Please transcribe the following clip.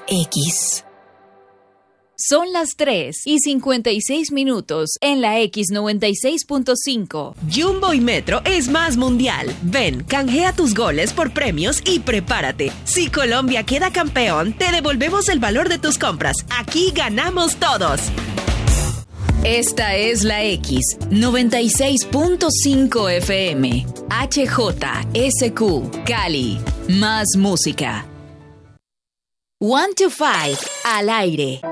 X. Son las 3:56 en la X96.5. Jumbo y Metro es más mundial. Ven, canjea tus goles por premios y prepárate. Si Colombia queda campeón, te devolvemos el valor de tus compras. Aquí ganamos todos. Esta es la X96.5 FM. HJSQ, Cali. Más música. 1 to 5, al aire.